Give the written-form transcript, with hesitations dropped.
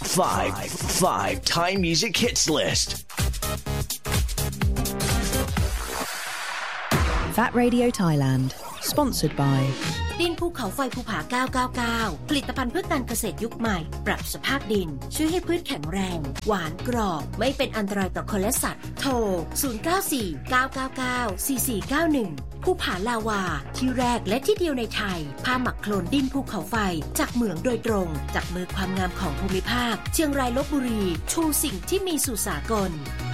5 Thai Music Hits List. Fat Radio Thailand Sponsored by ดินภูเขาไฟภูผา999ผลิตภัณฑ์เพื่อการเกษตรยุคใหม่ปรับสภาพดินช่วยให้พืชแข็งแรงหวานกรอบไม่เป็นอันตรายต่อคนและสัตว์โทร0949994491ภูผาลาวาที่แรกและที่เดียวในไทยผ้าหมักโคลนดินภูเขาไฟจากเหมืองโดยตรงจากมือความงามของภูมิภาคเชียงรายลพบุรีชูสิ่งที่มีสู่สากล